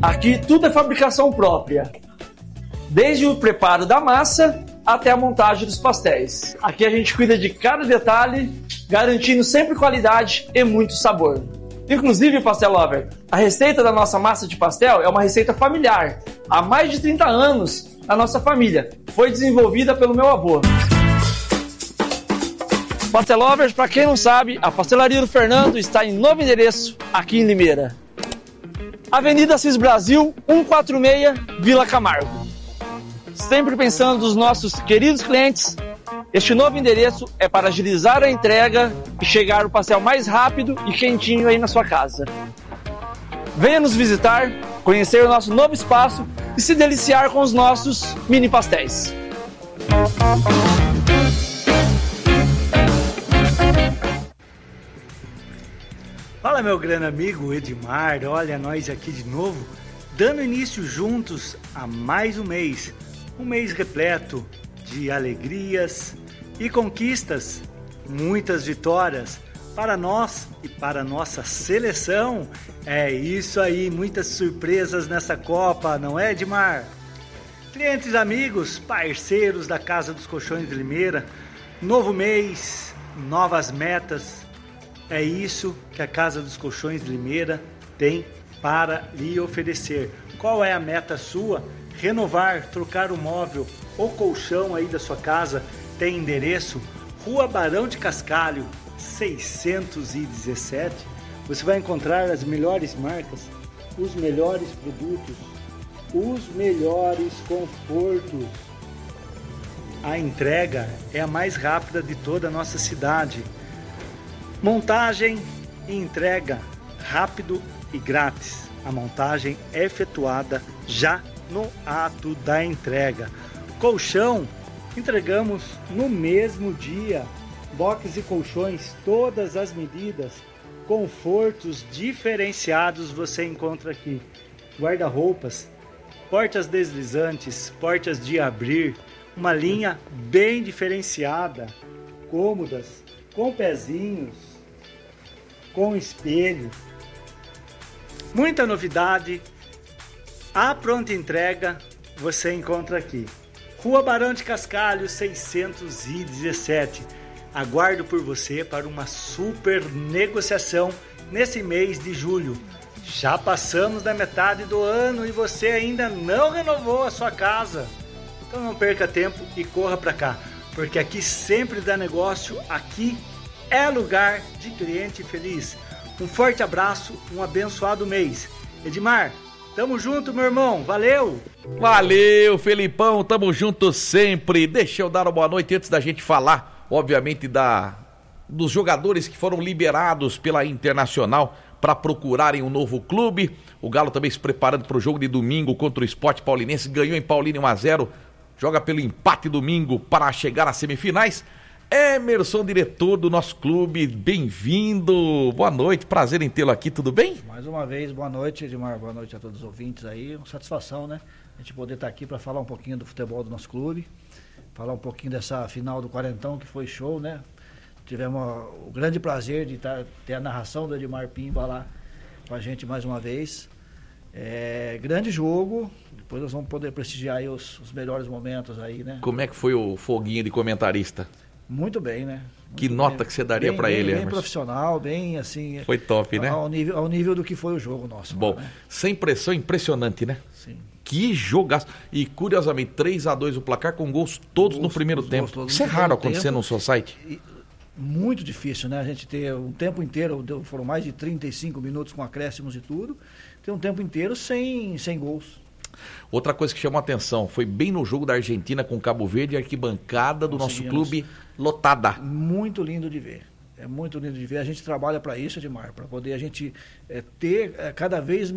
Aqui tudo é fabricação própria, desde o preparo da massa até a montagem dos pastéis. Aqui a gente cuida de cada detalhe, garantindo sempre qualidade e muito sabor. Inclusive, Pastel Lover, a receita da nossa massa de pastel é uma receita familiar. Há mais de 30 anos na nossa família. Foi desenvolvida pelo meu avô. Pastel Lovers, para quem não sabe, a Pastelaria do Fernando está em novo endereço aqui em Limeira. Avenida Assis Brasil, 146, Vila Camargo. Sempre pensando nos nossos queridos clientes, este novo endereço é para agilizar a entrega e chegar o pastel mais rápido e quentinho aí na sua casa. Venha nos visitar, conhecer o nosso novo espaço e se deliciar com os nossos mini pastéis. Fala, meu grande amigo Edmar, olha nós aqui de novo, dando início juntos a mais um mês repleto de alegrias e conquistas, muitas vitórias para nós e para a nossa seleção. É isso aí, muitas surpresas nessa Copa, não é, Edmar? Clientes, amigos, parceiros da Casa dos Colchões de Limeira, novo mês, novas metas. É isso que a Casa dos Colchões de Limeira tem para lhe oferecer. Qual é a meta sua? Renovar, trocar o móvel ou colchão aí da sua casa. Tem endereço Rua Barão de Cascalho, 617. Você vai encontrar as melhores marcas, os melhores produtos, os melhores confortos. A entrega é a mais rápida de toda a nossa cidade. Montagem e entrega rápido e grátis. A montagem é efetuada já no ato da entrega. Colchão, entregamos no mesmo dia. Box e colchões, todas as medidas. Confortos diferenciados você encontra aqui. Guarda-roupas, portas deslizantes, portas de abrir. Uma linha bem diferenciada. Cômodas, com pezinhos, com espelho. Muita novidade. A pronta entrega você encontra aqui. Rua Barão de Cascalho, 617. Aguardo por você para uma super negociação nesse mês de julho. Já passamos da metade do ano e você ainda não renovou a sua casa. Então não perca tempo e corra para cá, porque aqui sempre dá negócio, aqui é lugar de cliente feliz. Um forte abraço, um abençoado mês. Edmar, tamo junto, meu irmão. Valeu! Valeu, Felipão. Tamo junto sempre. Deixa eu dar uma boa noite antes da gente falar, obviamente, dos jogadores que foram liberados pela Internacional para procurarem um novo clube. O Galo também se preparando para o jogo de domingo contra o Sport Paulinense. Ganhou em Paulínia 1-0. Joga pelo empate domingo para chegar às semifinais. Emerson, diretor do nosso clube, bem-vindo, boa noite, prazer em tê-lo aqui, tudo bem? Mais uma vez, boa noite, Edmar, boa noite a todos os ouvintes aí, uma satisfação, né, a gente poder estar aqui para falar um pouquinho do futebol do nosso clube, falar um pouquinho dessa final do Quarentão, que foi show, né, tivemos o grande prazer de ter a narração do Edmar Pimba lá com a gente mais uma vez, grande jogo, depois nós vamos poder prestigiar aí os melhores momentos aí, né. Como é que foi o foguinho de comentarista? Muito bem, né? Que nota que você daria para ele, Bem Emerson? profissional, bem assim... Foi top, né? Ao nível do que foi o jogo nosso. Bom, né? sem pressão, impressionante, né? Sim. Que jogaço. E, curiosamente, 3-2 o placar com gols todos no primeiro tempo. Isso é raro acontecer no society. Muito difícil, né? A gente ter um tempo inteiro, foram mais de 35 minutos com acréscimos e tudo, ter um tempo inteiro sem gols. Outra coisa que chamou a atenção, foi bem no jogo da Argentina com o Cabo Verde, a arquibancada do nosso clube lotada. Muito lindo de ver. É muito lindo de ver. A gente trabalha para isso, Edmar, para poder a gente ter cada vez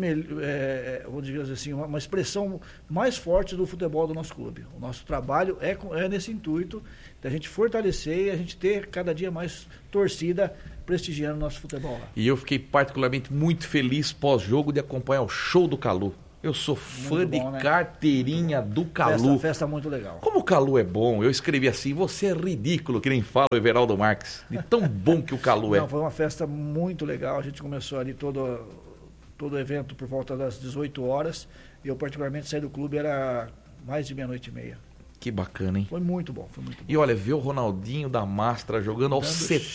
vou dizer assim, uma expressão mais forte do futebol do nosso clube. O nosso trabalho é nesse intuito de a gente fortalecer e a gente ter cada dia mais torcida prestigiando o nosso futebol lá. E eu fiquei particularmente muito feliz pós-jogo de acompanhar o show do Calu. Eu sou fã de carteirinha do Calu. Festa muito legal. Como o Calu é bom, eu escrevi assim, você é ridículo, que nem fala o Everaldo Marques. De tão bom que o Calu é. Não, foi uma festa muito legal, a gente começou ali todo o evento por volta das 18 horas. Eu, particularmente, saí do clube, era mais de 00:30. Que bacana, hein? Foi muito bom, foi muito bom. E olha, ver o Ronaldinho da Mastra jogando aos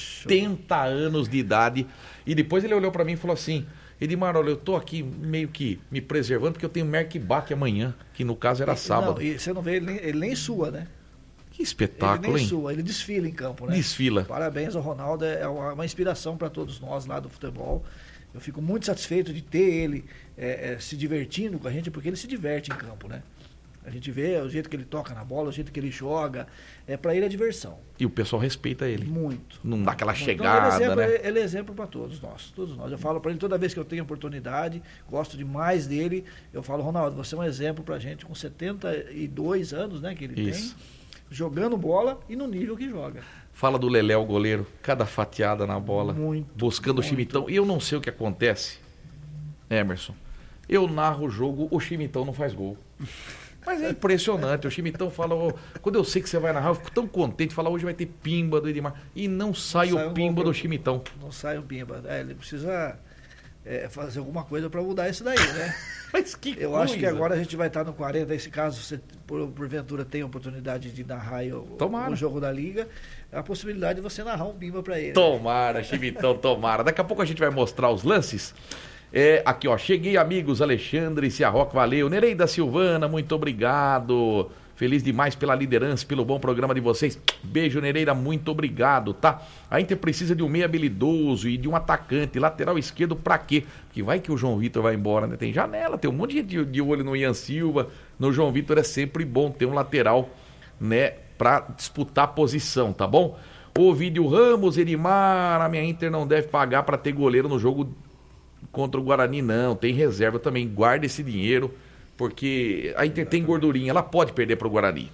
70 anos de idade. E depois ele olhou pra mim e falou assim: Edmar, olha, eu tô aqui meio que me preservando porque eu tenho Merck-Back amanhã, que no caso era sábado. Não, e você não vê, ele nem sua, né? Que espetáculo, ele nem hein? sua, ele desfila em campo, né? Desfila. Parabéns ao Ronaldo, é uma inspiração para todos nós lá do futebol. Eu fico muito satisfeito de ter ele se divertindo com a gente, porque ele se diverte em campo, né? A gente vê o jeito que ele toca na bola, o jeito que ele joga. Para ele é diversão. E o pessoal respeita ele. Muito. Não dá aquela então, chegada, né? Ele é exemplo para todos nós. Eu falo para ele toda vez que eu tenho oportunidade, gosto demais dele. Eu falo, Ronaldo, você é um exemplo para a gente com 72 anos, né, que ele tem, jogando bola e no nível que joga. Fala do Lelé, o goleiro, cada fatiada na bola, buscando o Chimitão. E eu não sei o que acontece, Emerson. Eu narro o jogo, o Chimitão não faz gol. Mas é impressionante, o Chimitão fala, quando eu sei que você vai narrar, eu fico tão contente, fala, hoje vai ter pimba do Edmar, e não sai o pimba do Chimitão. Não sai o pimba, ele precisa fazer alguma coisa para mudar isso daí, né? Mas que eu coisa. Acho que agora a gente vai estar no 40, esse caso, você porventura tem a oportunidade de narrar o jogo da Liga, a possibilidade de você narrar um pimba para ele. Tomara, Chimitão, tomara. Daqui a pouco a gente vai mostrar os lances. Aqui, ó, cheguei, amigos, Alexandre Ciarroca, valeu. Nereida Silvana, muito obrigado. Feliz demais pela liderança, pelo bom programa de vocês. Beijo, Nereida, muito obrigado, tá? A Inter precisa de um meio habilidoso e de um atacante. Lateral esquerdo pra quê? Porque vai que o João Vitor vai embora, né? Tem janela, tem um monte de olho no Ian Silva. No João Vitor é sempre bom ter um lateral, né? Pra disputar a posição, tá bom? Ovidio Ramos, Edmar, a minha Inter não deve pagar pra ter goleiro no jogo contra o Guarani, não, tem reserva também, guarda esse dinheiro, porque a Inter tem gordurinha, ela pode perder para o Guarani,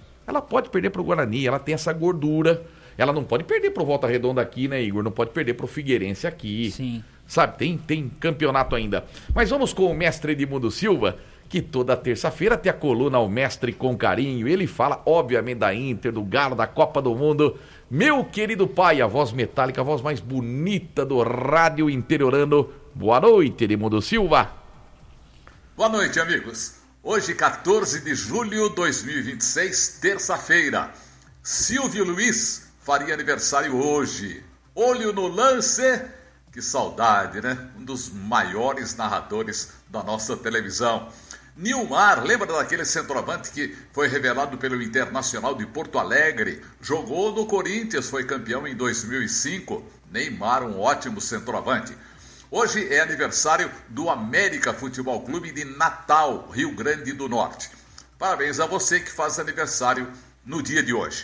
ela tem essa gordura, ela não pode perder para o Volta Redonda aqui, né, Igor, não pode perder para o Figueirense aqui, sim, sabe, tem campeonato ainda. Mas vamos com o mestre Edmundo Silva, que toda terça-feira tem a coluna O Mestre com Carinho, ele fala, obviamente, da Inter, do Galo, da Copa do Mundo. Meu querido pai, a voz metálica, a voz mais bonita do rádio interiorano. Boa noite, Edmundo Silva. Boa noite, amigos. Hoje, 14 de julho de 2026, terça-feira. Silvio Luiz faria aniversário hoje. Olho no lance. Que saudade, né? Um dos maiores narradores da nossa televisão. Nilmar, lembra daquele centroavante que foi revelado pelo Internacional de Porto Alegre? Jogou no Corinthians, foi campeão em 2005. Neymar, um ótimo centroavante. Hoje é aniversário do América Futebol Clube de Natal, Rio Grande do Norte. Parabéns a você que faz aniversário no dia de hoje.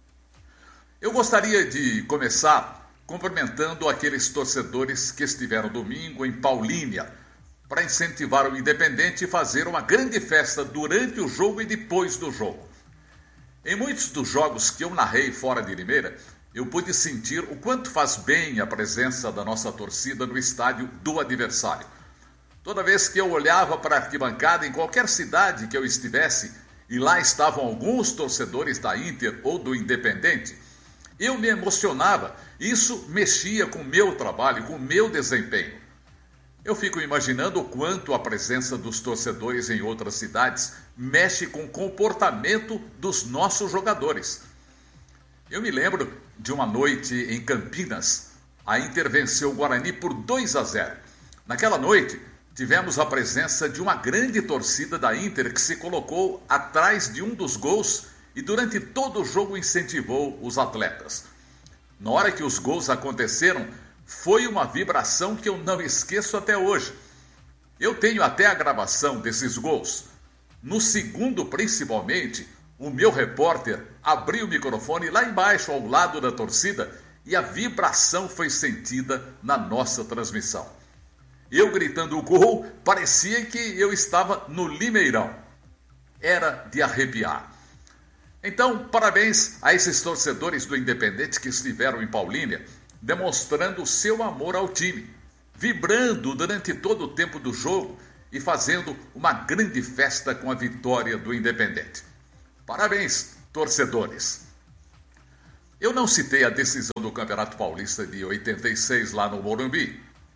Eu gostaria de começar cumprimentando aqueles torcedores que estiveram domingo em Paulínia para incentivar o Independente e fazer uma grande festa durante o jogo e depois do jogo. Em muitos dos jogos que eu narrei fora de Limeira, eu pude sentir o quanto faz bem a presença da nossa torcida no estádio do adversário. Toda vez que eu olhava para a arquibancada em qualquer cidade que eu estivesse, e lá estavam alguns torcedores da Inter ou do Independente, eu me emocionava. Isso mexia com o meu trabalho, com o meu desempenho. Eu fico imaginando o quanto a presença dos torcedores em outras cidades mexe com o comportamento dos nossos jogadores. Eu me lembro de uma noite em Campinas. A Inter venceu o Guarani por 2-0. Naquela noite, tivemos a presença de uma grande torcida da Inter que se colocou atrás de um dos gols e durante todo o jogo incentivou os atletas. Na hora que os gols aconteceram, foi uma vibração que eu não esqueço até hoje. Eu tenho até a gravação desses gols. No segundo, principalmente, o meu repórter abriu o microfone lá embaixo, ao lado da torcida, e a vibração foi sentida na nossa transmissão. Eu gritando o gol, parecia que eu estava no Limeirão. Era de arrepiar. Então, parabéns a esses torcedores do Independente que estiveram em Paulínia, demonstrando o seu amor ao time, vibrando durante todo o tempo do jogo e fazendo uma grande festa com a vitória do Independente. Parabéns, torcedores! Eu não citei a decisão do Campeonato Paulista de 86 lá no Morumbi,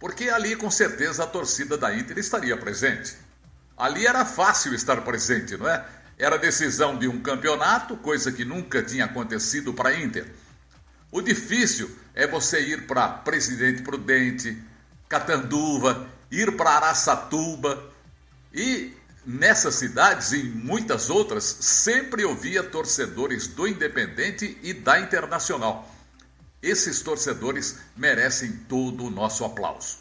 porque ali com certeza a torcida da Inter estaria presente. Ali era fácil estar presente, não é? Era decisão de um campeonato, coisa que nunca tinha acontecido para a Inter. O difícil é você ir para Presidente Prudente, Catanduva, ir para Araçatuba e nessas cidades e em muitas outras sempre eu via torcedores do Independente e da Internacional. Esses torcedores merecem todo o nosso aplauso.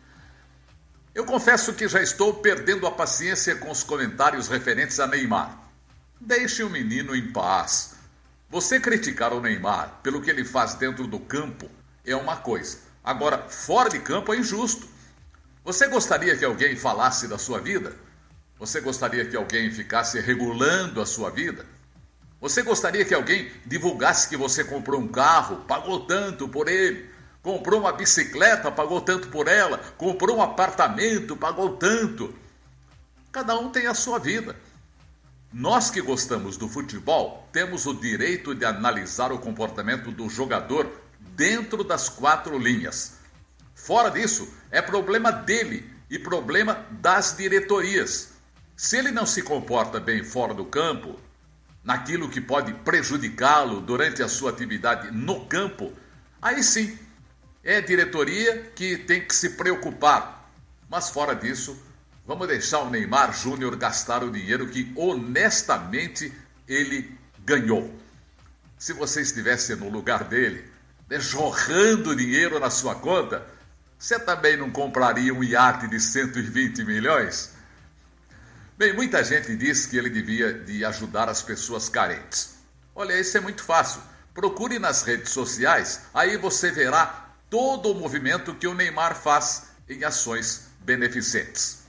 Eu confesso que já estou perdendo a paciência com os comentários referentes a Neymar. Deixe o menino em paz. Você criticar o Neymar pelo que ele faz dentro do campo é uma coisa. Agora, fora de campo é injusto. Você gostaria que alguém falasse da sua vida? Você gostaria que alguém ficasse regulando a sua vida? Você gostaria que alguém divulgasse que você comprou um carro, pagou tanto por ele, comprou uma bicicleta, pagou tanto por ela, comprou um apartamento, pagou tanto? Cada um tem a sua vida. Nós que gostamos do futebol temos o direito de analisar o comportamento do jogador dentro das 4 linhas. Fora disso, é problema dele e problema das diretorias. Se ele não se comporta bem fora do campo, naquilo que pode prejudicá-lo durante a sua atividade no campo, aí sim, é a diretoria que tem que se preocupar. Mas fora disso, vamos deixar o Neymar Júnior gastar o dinheiro que honestamente ele ganhou. Se você estivesse no lugar dele, jorrando dinheiro na sua conta, você também não compraria um iate de 120 milhões? Bem, muita gente diz que ele devia de ajudar as pessoas carentes. Olha, isso é muito fácil. Procure nas redes sociais, aí você verá todo o movimento que o Neymar faz em ações beneficentes.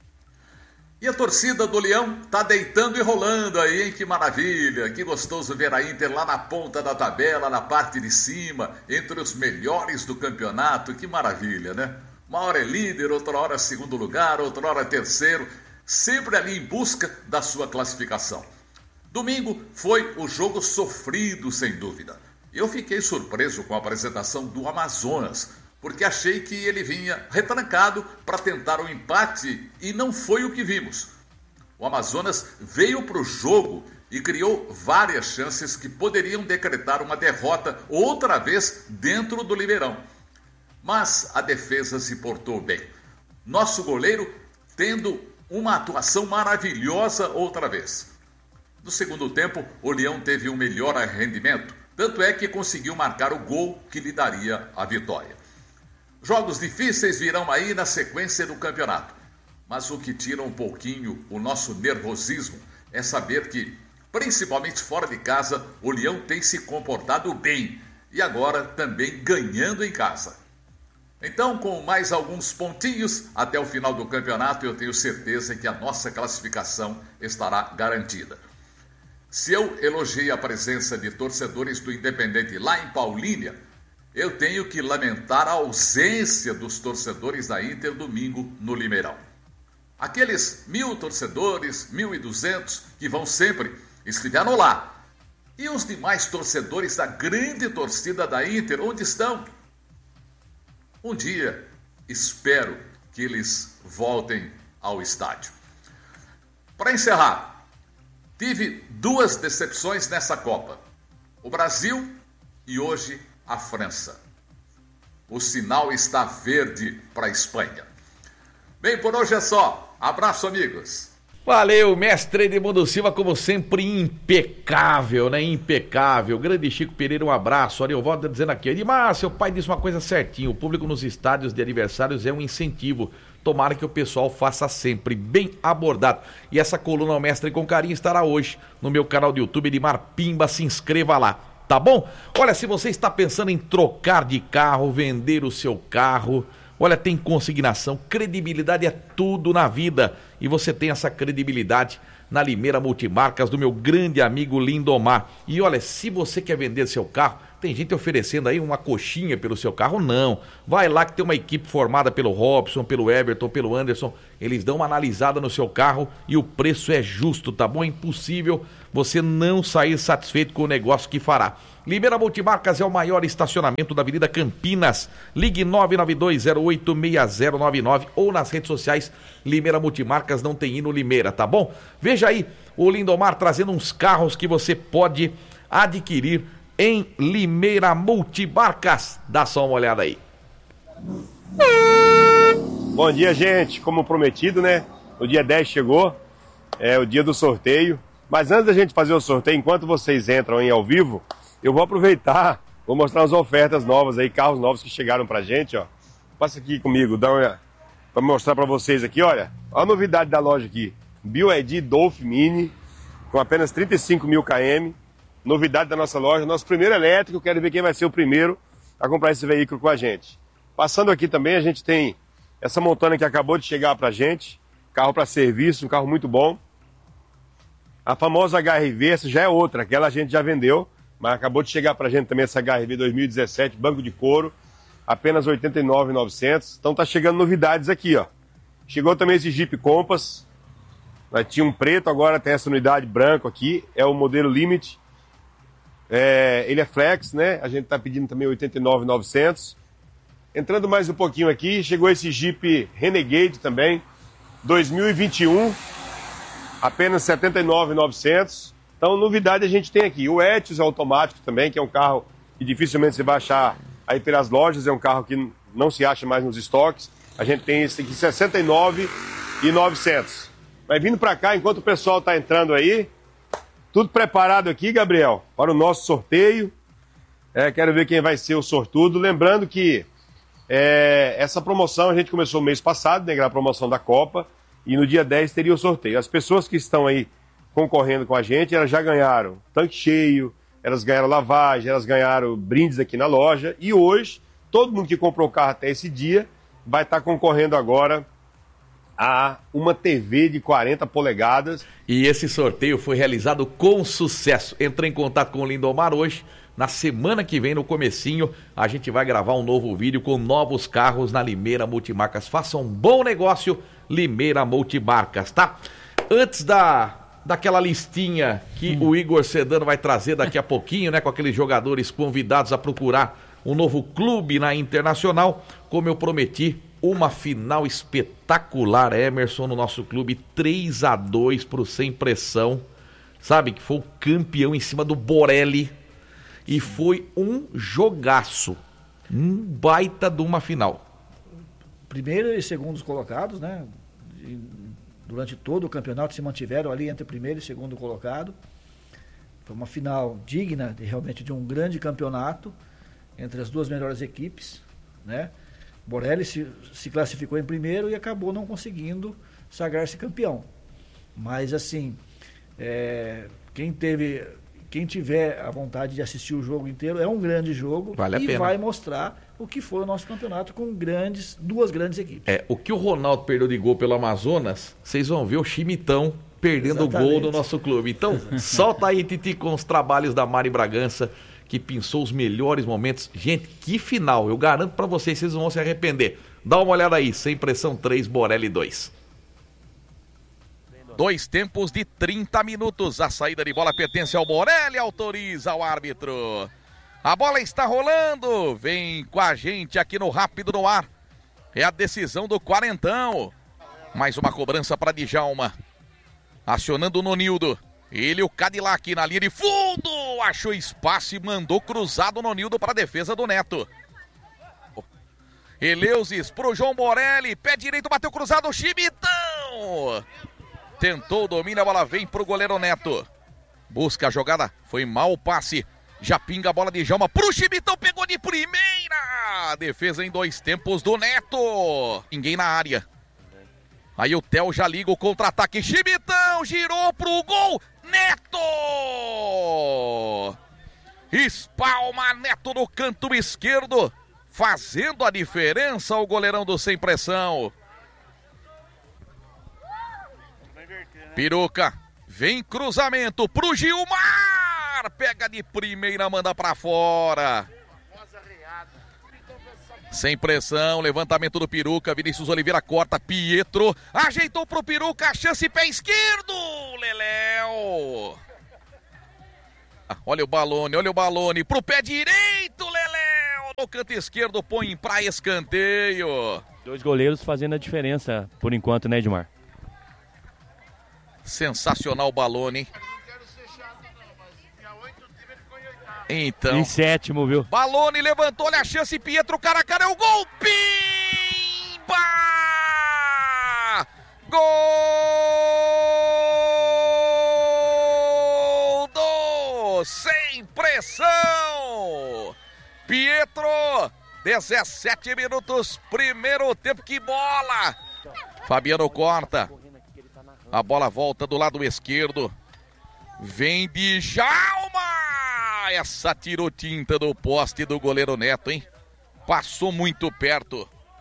E a torcida do Leão tá deitando e rolando aí, hein? Que maravilha, que gostoso ver a Inter lá na ponta da tabela, na parte de cima, entre os melhores do campeonato, que maravilha, né? Uma hora é líder, outra hora é segundo lugar, outra hora é terceiro, sempre ali em busca da sua classificação. Domingo foi o jogo sofrido, sem dúvida. Eu fiquei surpreso com a apresentação do Amazonas, porque achei que ele vinha retrancado para tentar um empate e não foi o que vimos. O Amazonas veio para o jogo e criou várias chances que poderiam decretar uma derrota outra vez dentro do Limeirão. Mas a defesa se portou bem. Nosso goleiro tendo uma atuação maravilhosa outra vez. No segundo tempo, o Leão teve um melhor rendimento, tanto é que conseguiu marcar o gol que lhe daria a vitória. Jogos difíceis virão aí na sequência do campeonato, mas o que tira um pouquinho o nosso nervosismo é saber que, principalmente fora de casa, o Leão tem se comportado bem e agora também ganhando em casa. Então, com mais alguns pontinhos até o final do campeonato, eu tenho certeza que a nossa classificação estará garantida. Se eu elogiei a presença de torcedores do Independente lá em Paulínia, eu tenho que lamentar a ausência dos torcedores da Inter domingo no Limeirão. Aqueles 1.000 torcedores, 1.200 que vão sempre, estiveram lá. E os demais torcedores da grande torcida da Inter, onde estão? Um dia, espero que eles voltem ao estádio. Para encerrar, tive 2 decepções nessa Copa. O Brasil e hoje a França. O sinal está verde para a Espanha. Bem, por hoje é só. Abraço, amigos. Valeu, mestre Edmundo Silva, como sempre, impecável, né? Impecável. Grande Chico Pereira, um abraço. Olha, eu volto dizendo aqui, Edmar, seu pai disse uma coisa certinha, o público nos estádios de aniversários é um incentivo. Tomara que o pessoal faça sempre, bem abordado. E essa coluna ao Mestre com Carinho estará hoje no meu canal do YouTube, Edmar Pimba, se inscreva lá, tá bom? Olha, se você está pensando em trocar de carro, vender o seu carro... Olha, tem consignação, credibilidade é tudo na vida. E você tem essa credibilidade na Limeira Multimarcas do meu grande amigo Lindomar. E olha, se você quer vender seu carro, Tem gente oferecendo aí uma coxinha pelo seu carro, não. Vai lá que tem uma equipe formada pelo Robson, pelo Everton, pelo Anderson. Eles dão uma analisada no seu carro e o preço é justo, tá bom? É impossível você não sair satisfeito com o negócio que fará. Limeira Multimarcas é o maior estacionamento da Avenida Campinas. Ligue 992086099 ou nas redes sociais Limeira Multimarcas, não tem hino Limeira, tá bom? Veja aí o Lindomar trazendo uns carros que você pode adquirir em Limeira Multimarcas. Dá só uma olhada aí. Bom dia, gente. Como prometido, né? O dia 10 chegou, é o dia do sorteio. Mas antes da gente fazer o sorteio, enquanto vocês entram em ao vivo, eu vou aproveitar, vou mostrar as ofertas novas aí, carros novos que chegaram pra gente, ó. Passa aqui comigo, pra mostrar pra vocês aqui, olha. Olha a novidade da loja aqui. BYD Dolphin Mini, com apenas 35 mil km. Novidade da nossa loja, nosso primeiro elétrico. Quero ver quem vai ser o primeiro a comprar esse veículo com a gente. Passando aqui também, a gente tem essa Montana que acabou de chegar pra gente. Carro para serviço, um carro muito bom. A famosa HR-V, essa já é outra, aquela a gente já vendeu, mas acabou de chegar pra gente também essa HR-V 2017, banco de couro, apenas R$ 89.900. Então tá chegando novidades aqui, ó. Chegou também esse Jeep Compass, tinha um preto, agora tem essa unidade branco aqui, é o modelo Limit. Ele é flex, né? A gente tá pedindo também R$ 89.900. Entrando mais um pouquinho aqui, chegou esse Jeep Renegade também, 2021. Apenas R$ 79.900. Então, novidade a gente tem aqui. O Etios automático também, que é um carro que dificilmente você vai achar aí pelas lojas. É um carro que não se acha mais nos estoques. A gente tem esse aqui, R$ 69.900. Mas vindo para cá, enquanto o pessoal está entrando aí, tudo preparado aqui, Gabriel, para o nosso sorteio. Quero ver quem vai ser o sortudo. Lembrando que essa promoção a gente começou mês passado, né, a promoção da Copa. E no dia 10 teria o sorteio. As pessoas que estão aí concorrendo com a gente, elas já ganharam tanque cheio, elas ganharam lavagem, elas ganharam brindes aqui na loja. E hoje, todo mundo que comprou o carro até esse dia vai estar concorrendo agora a uma TV de 40 polegadas. E esse sorteio foi realizado com sucesso. Entrei em contato com o Lindomar hoje. Na semana que vem, no comecinho, a gente vai gravar um novo vídeo com novos carros na Limeira Multimarcas. Faça um bom negócio, Limeira Multimarcas, tá? Antes daquela listinha que o Igor Sedano vai trazer daqui a pouquinho, né? Com aqueles jogadores convidados a procurar um novo clube na Internacional. Como eu prometi, uma final espetacular, Emerson, no nosso clube, 3-2 pro Sem Pressão. Sabe, que foi o campeão em cima do Borelli. E foi um jogaço, um baita de uma final. Primeiro e segundo colocados, né? Durante todo o campeonato se mantiveram ali entre primeiro e segundo colocado. Foi uma final digna realmente de um grande campeonato entre as duas melhores equipes, né? Borelli se classificou em primeiro e acabou não conseguindo sagrar-se campeão. Mas assim, quem tiver a vontade de assistir o jogo inteiro, é um grande jogo, vale a pena. Vai mostrar o que foi o nosso campeonato com duas grandes equipes. O que o Ronaldo perdeu de gol pelo Amazonas, vocês vão ver o Chimitão perdendo o gol do nosso clube. Então, solta aí, Titi, com os trabalhos da Mari Bragança, que pensou os melhores momentos. Gente, que final, eu garanto pra vocês não vão se arrepender. Dá uma olhada aí, Sem Pressão 3, Borelli 2. 2 tempos de 30 minutos. A saída de bola pertence ao Borelli, autoriza o árbitro. A bola está rolando. Vem com a gente aqui no Rápido no Ar. É a decisão do quarentão. Mais uma cobrança para Djalma. Acionando o Nonildo. Ele, o Cadillac na linha de fundo. Achou espaço e mandou cruzado o Nonildo para a defesa do Neto. Eleusis pro João Borelli. Pé direito, bateu cruzado. Chimitão. Tentou o domínio, a bola vem pro goleiro Neto. Busca a jogada, foi mal o passe. Já pinga a bola de Djalma pro Chimitão, pegou de primeira. Defesa em 2 tempos do Neto. Ninguém na área. Aí o Theo já liga o contra-ataque. Chimitão girou pro gol. Neto! Espalma Neto no canto esquerdo. Fazendo a diferença o goleirão do Sem Pressão. Piroca, vem cruzamento pro Gilmar, pega de primeira, manda pra fora. Sem pressão, levantamento do Peruca, Vinícius Oliveira corta, Pietro, ajeitou pro Peruca, chance pé esquerdo, Leléo. Olha o Balone, pro pé direito, Leléo, no canto esquerdo põe pra escanteio. 2 goleiros fazendo a diferença, por enquanto, né, Edmar? Sensacional o Balone, hein? Então. Em 7º, viu? Balone levantou, olha a chance, Pietro, cara a cara, é o gol! Pimba! Gol do Sem Pressão! Pietro, 17 minutos, primeiro tempo, que bola! Fabiano corta, a bola volta do lado esquerdo, vem de Djalma! Essa tirotinta do poste do goleiro Neto, hein? Passou muito perto.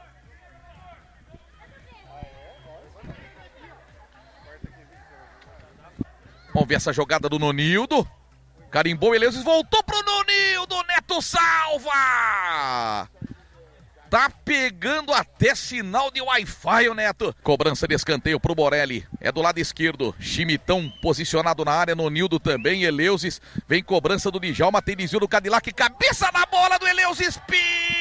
Vamos ver essa jogada do Nonildo. Carimbou, Eleusis, voltou pro Nonildo. Neto salva! Tá pegando até sinal de Wi-Fi o Neto. Cobrança de escanteio pro Borelli. É do lado esquerdo. Chimitão posicionado na área. Nonildo também. Eleusis. Vem cobrança do Djalma. Tem desvio do Cadillac. Cabeça na bola do Eleusis. Pimba!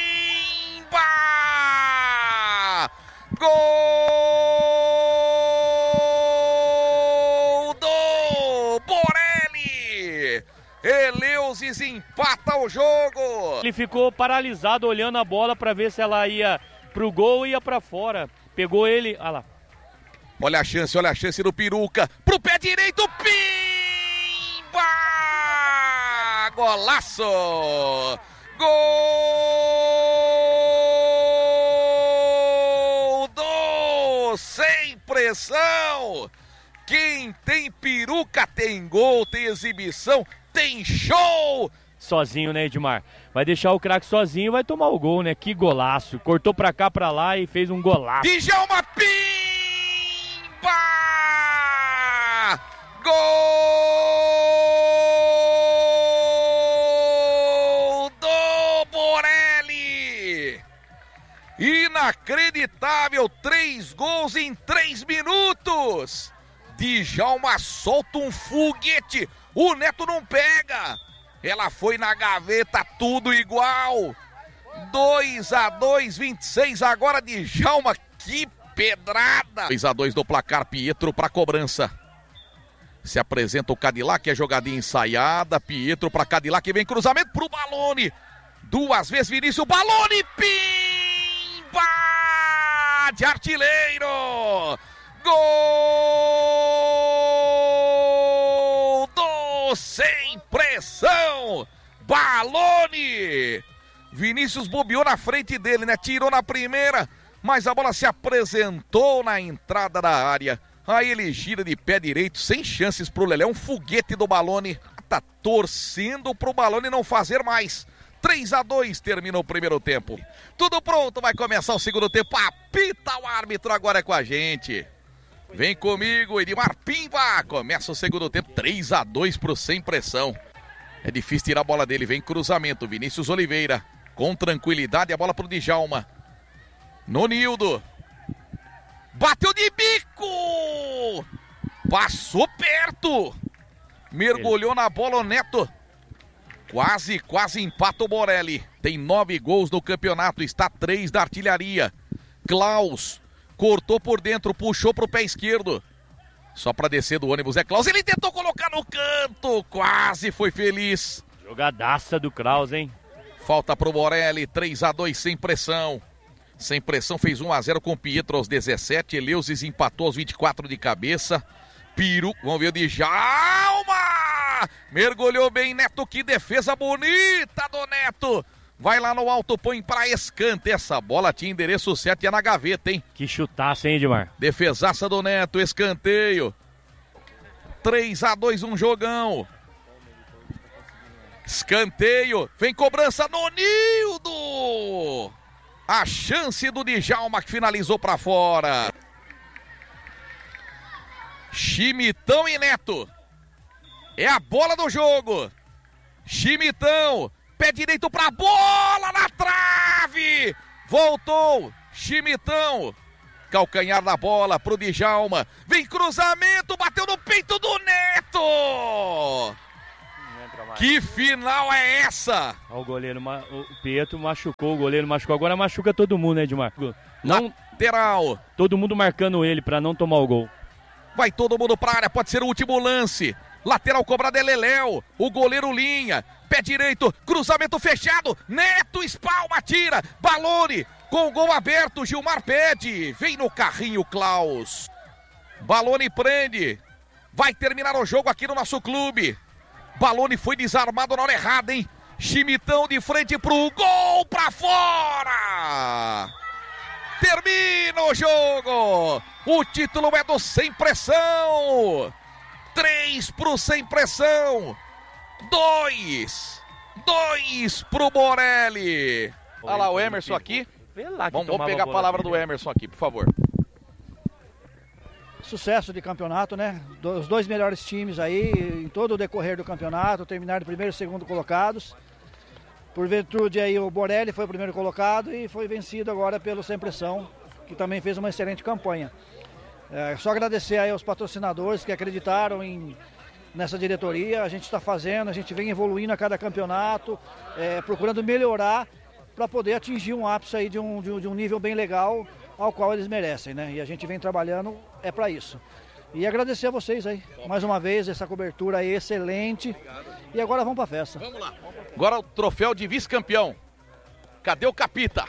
Gol do Borelli! Eleusis empata o jogo. Ele ficou paralisado olhando a bola para ver se ela ia pro gol ou ia para fora. Pegou ele, olha lá. Olha a chance do Peruca. Pro pé direito, pimba! Golaço! Gol do Sem Pressão! Quem tem Peruca tem gol, tem exibição, tem show! Sozinho, né, Edmar? Vai deixar o craque sozinho, vai tomar o gol, né? Que golaço. Cortou pra cá, pra lá e fez um golaço. Djalma, pimba! Gol do Borelli! Inacreditável, 3 gols em 3 minutos! Djalma solta um foguete, o Neto não pega, ela foi na gaveta, tudo igual. 2-2, 26 agora, Djalma, que pedrada. 2-2 do placar, Pietro para cobrança. Se apresenta o Cadillac, é jogadinha ensaiada, Pietro para Cadillac, vem cruzamento pro Balone. 2 vezes Vinícius, Balone, pimba! De artilheiro! Gol do Sem Pressão! Balone! Vinícius bobeou na frente dele, né? Tirou na primeira, mas a bola se apresentou na entrada da área. Aí ele gira de pé direito, sem chances pro Lelé. Um foguete do Balone. Tá torcendo pro Balone não fazer mais. 3-2, termina o primeiro tempo. Tudo pronto, vai começar o segundo tempo. Apita o árbitro, agora é com a gente. Vem comigo, Edmar Pimba. Começa o segundo tempo, 3-2 pro Sem Pressão. É difícil tirar a bola dele, vem cruzamento, Vinícius Oliveira. Com tranquilidade, a bola pro Djalma. Nonildo. Bateu de bico! Passou perto! Mergulhou na bola o Neto. Quase empata o Borelli. Tem 9 gols no campeonato, está 3 da artilharia. Klaus cortou por dentro, puxou pro pé esquerdo. Só para descer do ônibus é Klaus. Ele tentou colocar no canto, quase foi feliz. Jogadaça do Klaus, hein? Falta pro Borelli, 3-2 Sem Pressão. Sem Pressão fez 1-0 com o Pietro aos 17. Eleusis empatou aos 24 de cabeça. Vamos ver o Djalma! Mergulhou bem, Neto, que defesa bonita do Neto. Vai lá no alto, põe pra escanteio. Essa bola tinha endereço certo e é na gaveta, hein? Que chutaço, hein, Edmar? Defesaça do Neto, escanteio. 3-2, um jogão. Escanteio, vem cobrança, Nonildo! A chance do Djalma que finalizou pra fora. Chimitão e Neto. É a bola do jogo. Chimitão, pé direito pra bola na trave. Voltou, Chimitão. Calcanhar na bola pro Djalma. Vem cruzamento, bateu no peito do Neto. Que final é essa? Ó, o goleiro, o Pietro machucou, o goleiro machucou. Agora machuca todo mundo, né, Edmar? Não, lateral. Todo mundo marcando ele pra não tomar o gol. Vai todo mundo pra área, pode ser o último lance. Lateral cobrado é Leléu, o goleiro linha, pé direito, cruzamento fechado, Neto espalma, tira, Balone, com o gol aberto, Gilmar pede, vem no carrinho Klaus. Balone prende, vai terminar o jogo aqui no nosso clube. Balone foi desarmado na hora errada, hein? Chimitão de frente pro gol pra fora! Termina o jogo! O título é do Sem Pressão! 3 pro Sem Pressão! 2 pro Morelli! Olha lá o Emerson aqui. Vamos pegar a palavra do Emerson aqui, por favor. Sucesso de campeonato, né? Os 2 melhores times aí, em todo o decorrer do campeonato, terminaram primeiro e segundo colocados. Por virtude aí, o Borelli foi o primeiro colocado e foi vencido agora pelo Sem Pressão, que também fez uma excelente campanha. Só agradecer aí aos patrocinadores que acreditaram nessa diretoria. A gente está fazendo, a gente vem evoluindo a cada campeonato, procurando melhorar para poder atingir um ápice aí de um nível bem legal, ao qual eles merecem, né? E a gente vem trabalhando para isso. E agradecer a vocês aí, mais uma vez, essa cobertura aí excelente. E agora vamos para a festa. Vamos lá. Agora o troféu de vice-campeão. Cadê o Capita?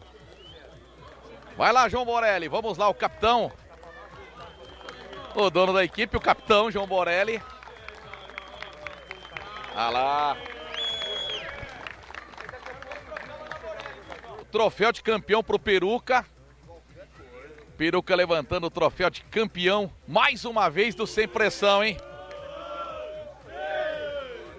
Vai lá, João Borelli. Vamos lá, o capitão. O dono da equipe, o capitão, João Borelli. Olha lá. O troféu de campeão pro Peruca. Peruca levantando o troféu de campeão, mais uma vez do Sem Pressão, hein?